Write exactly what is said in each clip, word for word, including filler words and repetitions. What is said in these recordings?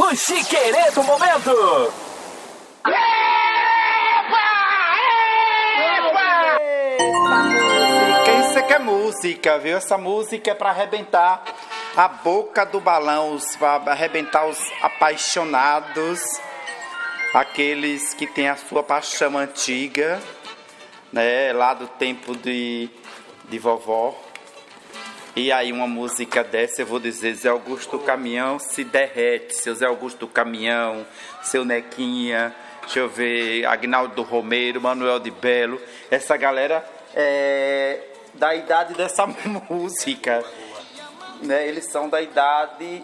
O Chiquerê do momento. Isso aqui é música, viu? Essa música é pra arrebentar a boca do balão, para arrebentar os apaixonados, aqueles que têm a sua paixão antiga, né? Lá do tempo de, de vovó. E aí uma música dessa eu vou dizer: Zé Augusto do Caminhão se derrete, seu Zé Augusto do Caminhão, seu Nequinha, deixa eu ver, Agnaldo do Romero, Manuel de Belo, essa galera é da idade dessa música, né? Eles são da idade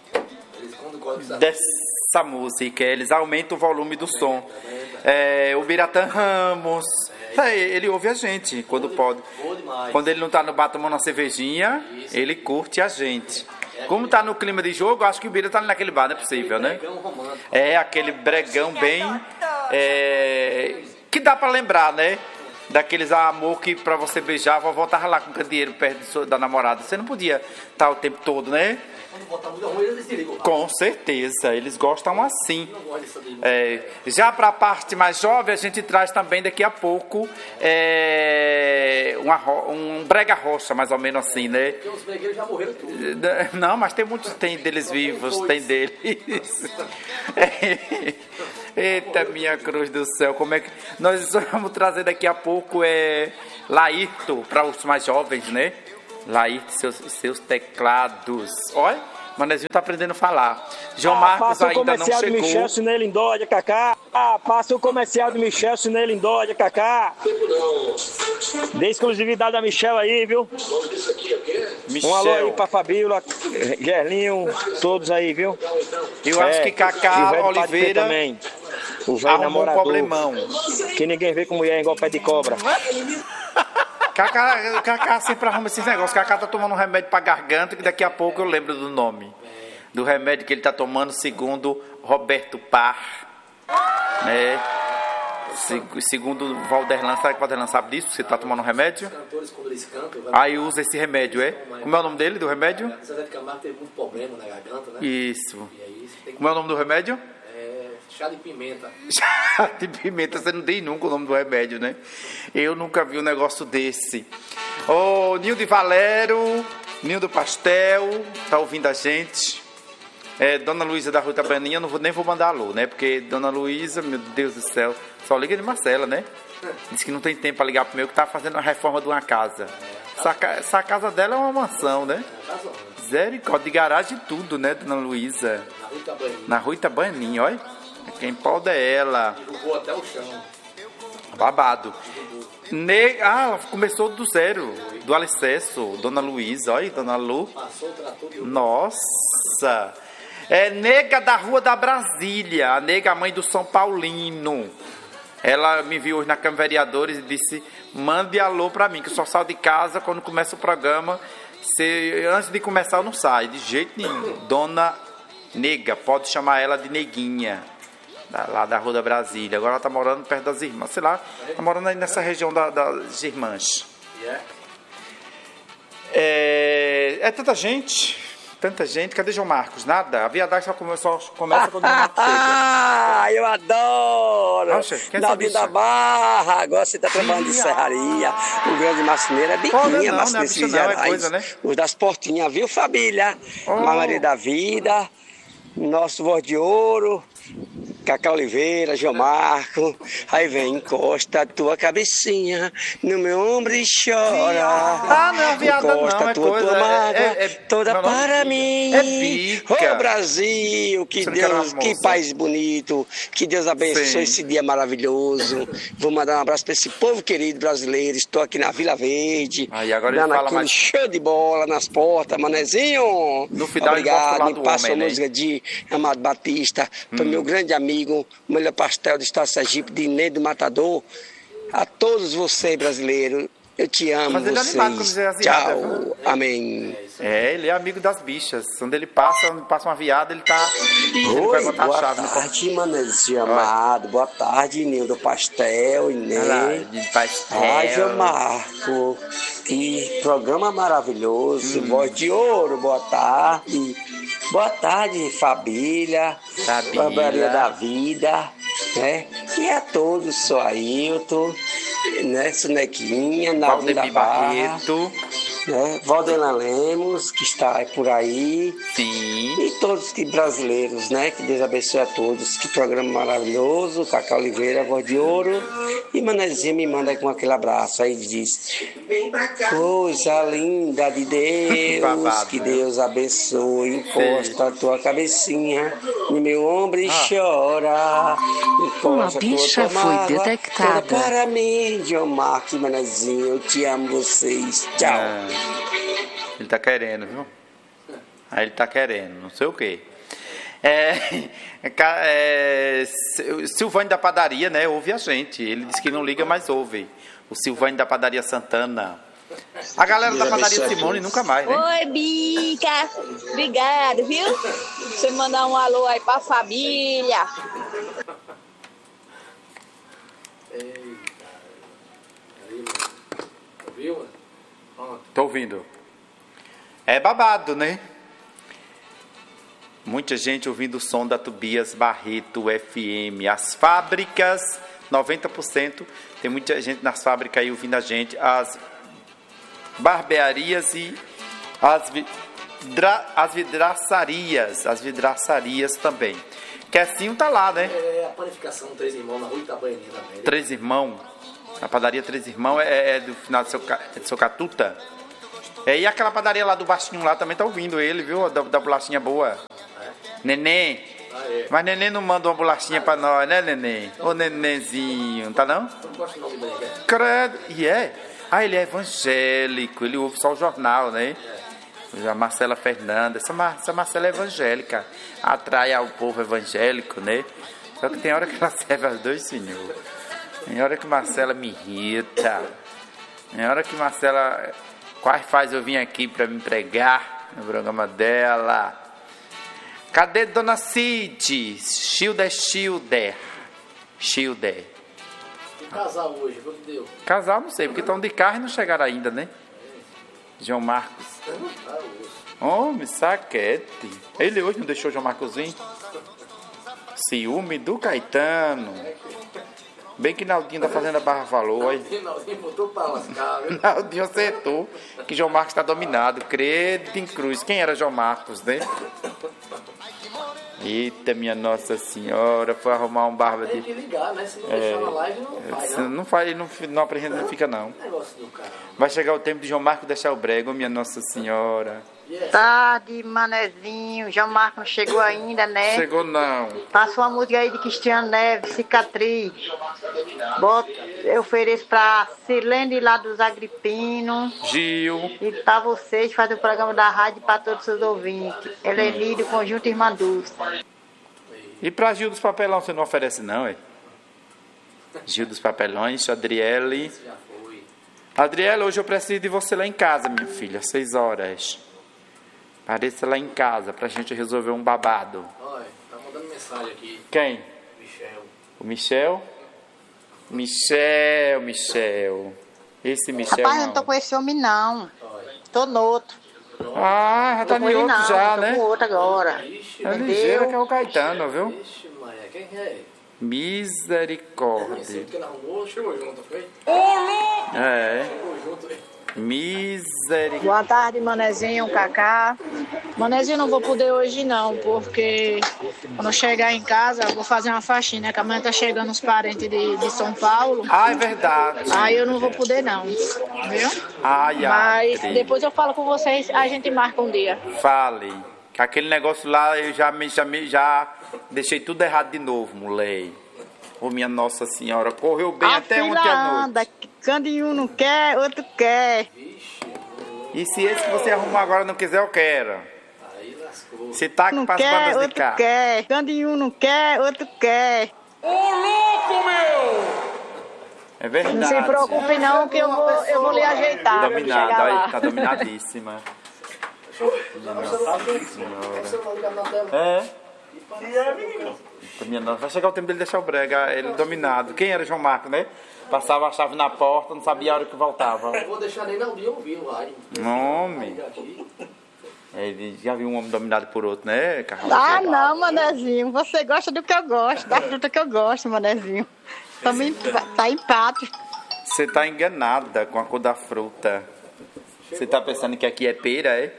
dessa música, eles aumentam o volume do som. É, o Biratã Ramos, ele ouve a gente quando pode. Quando ele não tá no bar tomando uma cervejinha, ele curte a gente. Como tá no clima de jogo, acho que o Bira tá naquele bar, não é possível, né? É aquele bregão bem é, que dá pra lembrar, né? Daqueles amor que pra você beijar, a vovó tava lá com o candeeiro perto da namorada. Você não podia estar o tempo todo, né? Com certeza, eles gostam assim. É, já para a parte mais jovem, a gente traz também daqui a pouco é, uma, um brega rocha, mais ou menos assim, né? Porque os bregueiros já morreram tudo. Não, mas tem muitos, tem deles vivos, tem deles. É, eita, minha cruz do céu, como é que nós vamos trazer daqui a pouco é Laírto para os mais jovens, né? Laírto, seus, seus teclados. Olha, o Manezinho tá aprendendo a falar. João ah, Marcos ainda não chegou. Passa o comercial do Michel Sinei Lindóia, Cacá. Ah, passa o comercial do Michel Sinei Lindóia, Cacá. Dê exclusividade a Michel aí, viu? Michel. Um alô aí pra Fabíola, Gerlinho, todos aí, viu? Eu é, acho que Cacá Oliveira também. O velho namorador. Um problemão. Que ninguém vê com mulher igual pé de cobra. Cacá, Cacá sempre arruma esses negócios. Cacá tá tomando um remédio pra garganta, que daqui a pouco eu lembro do nome. Do remédio que ele tá tomando, segundo Roberto Parr. Né? Segundo Valderlan, sabe que o Valderlan sabe disso? Você tá tomando um remédio? Aí usa esse remédio, é? Como é o nome dele, do remédio? Zé Camargo teve muito problema na garganta, né? Isso. Como é o nome do remédio? Chá de pimenta. Chá de pimenta, você não tem nunca o nome do remédio, né? Eu nunca vi um negócio desse. Ô, oh, Nil de Valero, Nil do Pastel, tá ouvindo a gente? É, Dona Luísa da Rua Tabaninha, eu não vou, nem vou mandar alô, né? Porque Dona Luísa, meu Deus do céu, só liga de Marcela, né? Diz que não tem tempo pra ligar pro meu, que tá fazendo a reforma de uma casa. Essa, essa casa dela é uma mansão, né? Misericórdia, de garagem e tudo, né, Dona Luísa? Na Rua Itabaninha, olha. Quem pode é ela. Derrubou até o chão. Babado. Ne... Ah, ela começou do zero, do alicerce. Dona Luísa, olha, Dona Lu. Passou o trator de... Nossa. É nega da Rua da Brasília, a nega mãe do São Paulino. Ela me viu hoje na Câmara de Vereadores e disse: mande alô pra mim, que eu só saio de casa quando começa o programa. Se... Antes de começar eu não saio, de jeito nenhum. Dona Nega, pode chamar ela de Neguinha. Lá da Rua da Brasília. Agora ela tá morando perto das irmãs. Sei lá, tá morando aí nessa região da, das irmãs. É, é tanta gente. Tanta gente. Cadê João Marcos? Nada. A viadagem só começa, só começa quando o Marcos chega. Ah, eu adoro! Nossa, quem é essa Davi bicha? da Barra, agora você tá trabalhando de serraria. O grande marceneiro é biquinha, não, não é bicha não, é coisa, né? Os das portinhas, viu, família? Oh. Maria da Vida, nosso voz de ouro. Cacá Oliveira, João Marco, aí vem, encosta a tua cabecinha no meu ombro e chora. Ah, não é viada encosta não, é a tua, coisa, tua mágoa é, é, toda não, para não, mim. é pica. Ô Brasil, que Você Deus, que país bonito, que Deus abençoe Sim. esse dia maravilhoso. Vou mandar um abraço para esse povo querido brasileiro, estou aqui na Vila Verde, aí, agora ele dando fala aquele mais... show de bola nas portas, manezinho. No final ele gosta do obrigado, lado me do passa homem, a música né? de Amado Batista, para Hum. meu grande amigo, o melhor pastel do estado de Sergipe, de Inê do Matador. A todos vocês, brasileiros, eu te amo. Mas ele é animado quando vocês. dizer as viadas, Tchau, viu? amém. É, ele é amigo das bichas. Quando ele passa, onde passa uma viada, ele tá. Ele vai Oi, botar boa a chave no tarde, Manezinho amado. Boa tarde, Nil do Pastel, Inê. Olha lá, de pastel. Ai, João Marco, que programa maravilhoso. Hum. Voz de ouro, boa tarde. Boa tarde, família, Família. Barbaria da Vida, né? E a todos, sou Ailton, né? Sonequinha, Naldinho da Valdemir Barra, Barreto. né? Valdelan Lemos, que está por aí. Sim. E todos que brasileiros, né? Que Deus abençoe a todos. Que programa maravilhoso. Cacau Oliveira, Voz de Ouro. E Manezinho me manda com aquele abraço. Aí diz: coisa linda de Deus. Babado, Que né? Deus abençoe. Encosta a tua cabecinha no meu ombro e chora. Encosta Uma a tua bicha foi mágoa. detectada. Canta para mim, John Marcos e Manezinho. Eu te amo vocês. Tchau. Ah, ele tá querendo, viu? Aí ele tá querendo, não sei o quê. É, ca- é, Sil- Silvânio da Padaria, né? Ouve a gente. Ele disse que não liga, mas ouve. O Silvânio da Padaria Santana. A galera da Padaria Simone nunca mais, né? Oi, Bica. Obrigado, viu? Você mandar um alô aí pra família. Ouviu, mano? Pronto. Tô ouvindo. É babado, né? Muita gente ouvindo o som da Tobias Barreto F M. As fábricas, noventa por cento. Tem muita gente nas fábricas aí ouvindo a gente. As barbearias e as, vidra, as vidraçarias. As vidraçarias também. Quecinho tá lá, né? É a panificação Três Irmãos na rua Itabaianinha também. Três Irmãos. A padaria Três Irmãos é, é do final de, Soca, é de Socatuta. É, e aquela padaria lá do baixinho lá também tá ouvindo ele, viu? Da, da bolachinha boa. Neném. Ah, é. Mas Neném não manda uma bolachinha pra nós, né, Neném? Ô, Nenenzinho, não tá não? Tu não gosta do nome dele, né? Credo. E é? Ah, ele é evangélico, ele ouve só o jornal, né? A Marcela Fernanda, essa, Mar, essa Marcela é evangélica, atrai ao povo evangélico, né? Só que tem hora que ela serve aos dois senhores. Tem hora que Marcela me irrita. Tem hora que Marcela quase faz eu vir aqui pra me pregar no programa dela. Cadê Dona Cid? Schilder, Schilder. Schilder. E casal hoje, o que deu? Casal, não sei, porque estão de carro e não chegaram ainda, né? João Marcos. Ah, hoje. Homem, saquete. Ele hoje não deixou o João Marcos vir? Ciúme do Caetano. Bem que Naldinho da Fazenda Barra falou, aí. Finalzinho botou pra lascar, viu? Naldinho acertou que João Marcos está dominado. Credo em cruz. Quem era João Marcos, né? Eita, minha Nossa Senhora, foi arrumar um barba Tem de... que ligar, né? Se não deixar na live, não vai, Se não. não faz, não, não aprende, não fica não. Negócio do cara. Vai chegar o tempo de João Marcos deixar o brega, ô minha Nossa Senhora. Yes. Tarde, Manezinho. João Marcos não chegou ainda, né? Chegou não. Passa uma música aí de Cristiano Neves, Cicatriz. Bota, eu ofereço pra Silene lá dos Agripinos. Gil. E pra vocês, faz o programa da rádio pra todos os seus ouvintes. Eleni do Conjunto Irmã Dulce. E pra Gil dos Papelão você não oferece não, é? Gil dos Papelões, Adriele. Já foi. Adriele, hoje eu preciso de você lá em casa, minha filha, às seis horas. Apareça lá em casa pra gente resolver um babado. Olha, tá mandando mensagem aqui. Quem? Michel. O Michel? Michel, Michel. Esse Michel Rapaz, eu não. não tô com esse homem, não. Olha. Tô no outro. Ah, já Tô tá com em ele, outro não. já, tô né? com outro agora. Ixi, É Entendeu? ligeiro que é o Caetano, viu? Ixi, Maia, quem é? Nem Misericórdia. sei porque ele arrumou, chegou junto, foi? É, Chegou junto. misericórdia. Boa tarde, Manezinho, Cacá. Manezinho, não vou poder hoje não, porque quando eu chegar em casa, eu vou fazer uma faxina, que amanhã tá chegando os parentes de, de São Paulo. Ah, é verdade. Aí eu não vou poder não, viu? Ai, ai. Mas depois eu falo com vocês, a gente marca um dia. Fale. Que aquele negócio lá eu já me, já me já deixei tudo errado de novo, moleque. Ô minha Nossa Senhora, correu bem A até fila ontem à noite. anda, quando um não quer, outro quer. E se esse que você arrumar agora não quiser, eu quero. Aí lascou. Se tá Não para as quer, bandas de outro cá. quer. Quando um não quer, outro quer. É verdade. Não se preocupe não, que eu vou, eu vou lhe ajeitar. quando Dominada, chegar aí, lá. tá dominadíssima. Minha Nossa Senhora. Você não ligar na tela. É. Minha Nossa, vai chegar o tempo dele deixar o brega, ele dominado. Quem era João Marcos, né? Passava a chave na porta, não sabia a hora que voltava. Não vou deixar nem Naldinho ouvir, vai. Homem. Liga aqui. Ele já viu um homem dominado por outro, né, Cacau? Ah, não, Manezinho. Você gosta do que eu gosto, da fruta que eu gosto, Manezinho. Também tá empate. Você tá enganada com a cor da fruta. Você tá pensando que aqui é pera, é?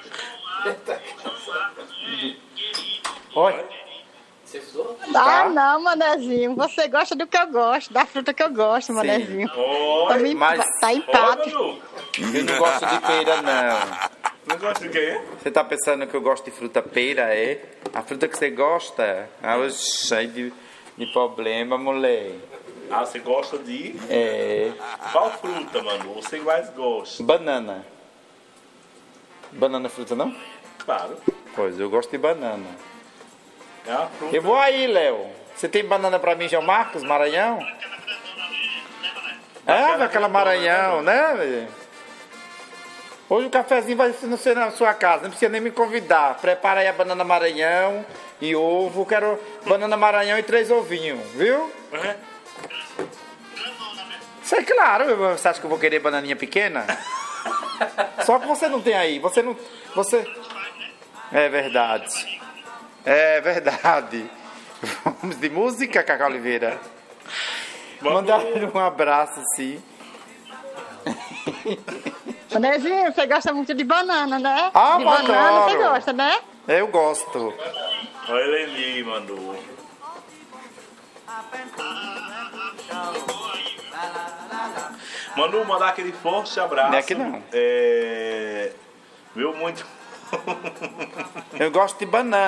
Olha. Ah, não, Manezinho. Você gosta do que eu gosto, da fruta que eu gosto, Manezinho. Também mas... tá empate. Eu não gosto de pera, não. Não gosta de quê? Você tá pensando que eu gosto de fruta pera, é? A fruta que você gosta? Ah, eu cheio de, de problema, mulher. Ah, você gosta de? É. Qual fruta, mano? Você mais gosta? Banana. Banana é fruta, não? Claro. Pois, eu gosto de banana. É uma fruta. Eu vou aí, Léo. Você tem banana pra mim, João Marcos, Maranhão? É, daquela Maranhão, né, velho? Hoje o cafezinho vai ser na sua casa, não precisa nem me convidar. Prepara aí a banana Maranhão e ovo. Quero banana Maranhão e três ovinhos, viu? Uhum. Sei, claro. Você acha que eu vou querer bananinha pequena? Só que você não tem aí. Você não... Você... É verdade. É verdade. Vamos de música, Cacau Oliveira? Mandar um abraço, sim. Manezinho, você gosta muito de banana, né? Ah, de banana adoro. você gosta, né? Eu gosto. Olha ele ali, mandou. Manu, mandar aquele forte abraço. Não é que não. É... Viu muito. Eu gosto de banana.